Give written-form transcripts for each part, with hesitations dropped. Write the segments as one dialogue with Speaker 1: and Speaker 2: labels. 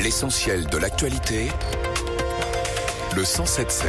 Speaker 1: L'essentiel de l'actualité, le 107.7.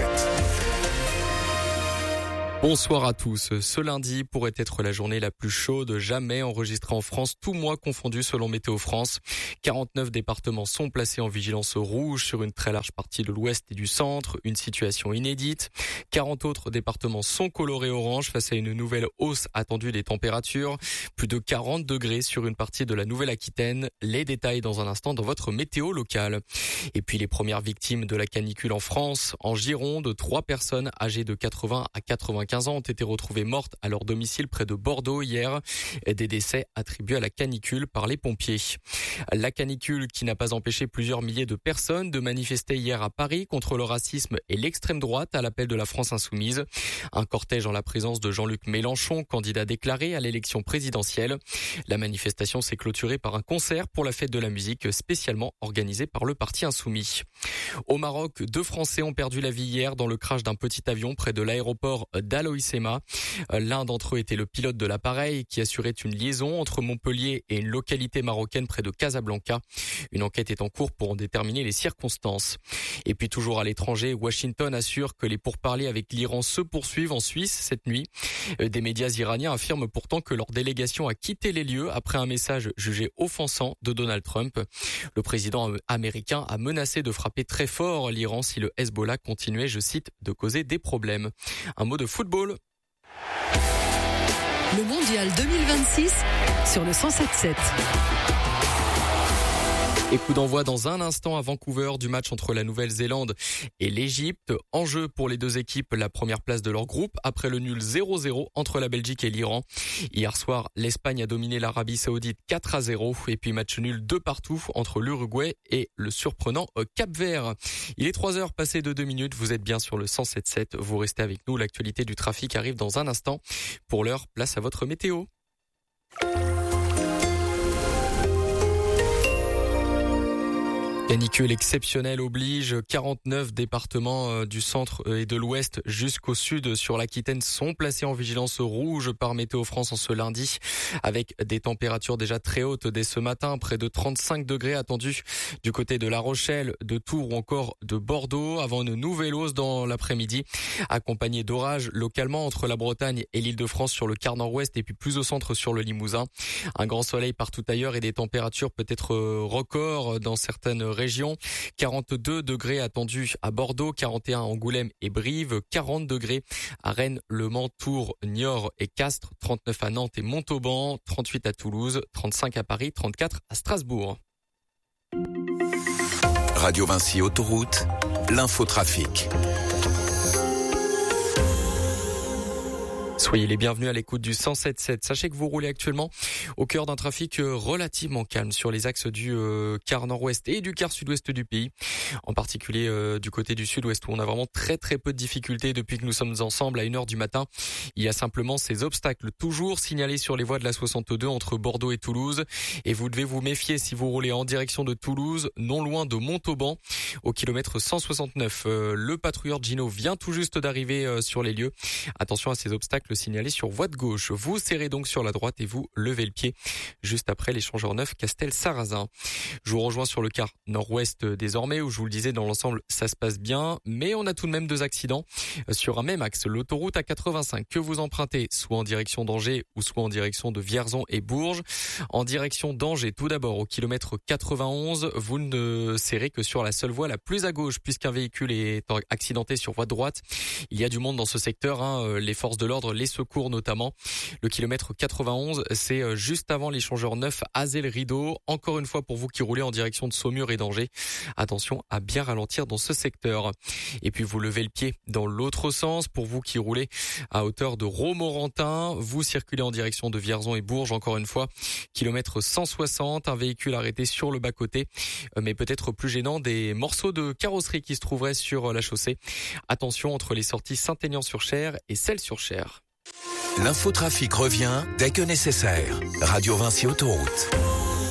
Speaker 2: Bonsoir à tous. Ce lundi pourrait être la journée la plus chaude jamais enregistrée en France, tout mois confondu selon Météo France. 49 départements sont placés en vigilance rouge sur une très large partie de l'ouest et du centre, une situation inédite. 40 autres départements sont colorés orange face à une nouvelle hausse attendue des températures. Plus de 40 degrés sur une partie de la Nouvelle-Aquitaine. Les détails dans un instant dans votre météo locale. Et puis les premières victimes de la canicule en France. En Gironde, 3 personnes âgées de 80 à 95 ans ont été retrouvées mortes à leur domicile près de Bordeaux hier. Des décès attribués à la canicule par les pompiers. La canicule qui n'a pas empêché plusieurs milliers de personnes de manifester hier à Paris contre le racisme et l'extrême droite à l'appel de la France insoumise. Un cortège en la présence de Jean-Luc Mélenchon, candidat déclaré à l'élection présidentielle. La manifestation s'est clôturée par un concert pour la fête de la musique spécialement organisé par le parti insoumis. Au Maroc, 2 Français ont perdu la vie hier dans le crash d'un petit avion près de l'aéroport d'Aloïsema. L'un d'entre eux était le pilote de l'appareil qui assurait une liaison entre Montpellier et une localité marocaine près de Casablanca. Une enquête est en cours pour en déterminer les circonstances. Et puis toujours à l'étranger, Washington assure que les pourparlers avec l'Iran se poursuivent en Suisse cette nuit. Des médias iraniens affirment pourtant que leur délégation a quitté les lieux après un message jugé offensant de Donald Trump. Le président américain a menacé de frapper très fort l'Iran si le Hezbollah continuait, je cite, de causer des problèmes. Un mot de football.
Speaker 3: Le mondial 2026 sur le 107.7.
Speaker 2: Et coup d'envoi dans un instant à Vancouver du match entre la Nouvelle-Zélande et l'Égypte. Enjeu pour les deux équipes, la première place de leur groupe après le nul 0-0 entre la Belgique et l'Iran. Hier soir, l'Espagne a dominé l'Arabie Saoudite 4-0 et puis match nul 2 partout entre l'Uruguay et le surprenant Cap-Vert. Il est 3h passé de 2 minutes, vous êtes bien sur le 107.7, vous restez avec nous, l'actualité du trafic arrive dans un instant. Pour l'heure, place à votre météo. Canicule exceptionnelle oblige, 49 départements du centre et de l'ouest jusqu'au sud sur l'Aquitaine sont placés en vigilance rouge par Météo France en ce lundi, avec des températures déjà très hautes dès ce matin, près de 35 degrés attendus du côté de La Rochelle, de Tours ou encore de Bordeaux, avant une nouvelle hausse dans l'après-midi, accompagnée d'orages localement entre la Bretagne et l'Île-de-France sur le quart nord-ouest et puis plus au centre sur le Limousin. Un grand soleil partout ailleurs et des températures peut-être records dans certaines régions. 42 degrés attendus à Bordeaux, 41 à Angoulême et Brive, 40 degrés à Rennes, Le Mans, Tours, Niort et Castres, 39 à Nantes et Montauban, 38 à Toulouse, 35 à Paris, 34 à Strasbourg.
Speaker 1: Radio Vinci Autoroute, l'infotrafic.
Speaker 2: Soyez les bienvenus à l'écoute du 107.7. Sachez que vous roulez actuellement au cœur d'un trafic relativement calme sur les axes du quart nord-ouest et du quart sud-ouest du pays. En particulier du côté du sud-ouest où on a vraiment très peu de difficultés depuis que nous sommes ensemble à 1h du matin. Il y a simplement ces obstacles toujours signalés sur les voies de la 62 entre Bordeaux et Toulouse. Et vous devez vous méfier si vous roulez en direction de Toulouse, non loin de Montauban, au kilomètre 169. Le patrouilleur Gino vient tout juste d'arriver sur les lieux. Attention à ces obstacles signalé sur voie de gauche. Vous serrez donc sur la droite et vous levez le pied juste après l'échangeur neuf Castel-Sarrazin. Je vous rejoins sur le quart nord-ouest désormais où je vous le disais dans l'ensemble ça se passe bien, mais on a tout de même 2 accidents sur un même axe, l'autoroute A85 que vous empruntez soit en direction d'Angers ou soit en direction de Vierzon et Bourges. En direction d'Angers tout d'abord au kilomètre 91, vous ne serrez que sur la seule voie la plus à gauche puisqu'un véhicule est accidenté sur voie de droite. Il y a du monde dans ce secteur, les forces de l'ordre, les secours notamment. Le kilomètre 91, c'est juste avant l'échangeur neuf Azel-Rideau. Encore une fois pour vous qui roulez en direction de Saumur et d'Angers, attention à bien ralentir dans ce secteur. Et puis vous levez le pied dans l'autre sens pour vous qui roulez à hauteur de Romorantin. Vous circulez en direction de Vierzon et Bourges, encore une fois. Kilomètre 160, un véhicule arrêté sur le bas-côté. Mais peut-être plus gênant, des morceaux de carrosserie qui se trouveraient sur la chaussée. Attention entre les sorties Saint-Aignan-sur-Cher et Celles-sur-Cher.
Speaker 1: L'infotrafic revient dès que nécessaire. Radio Vinci Autoroute.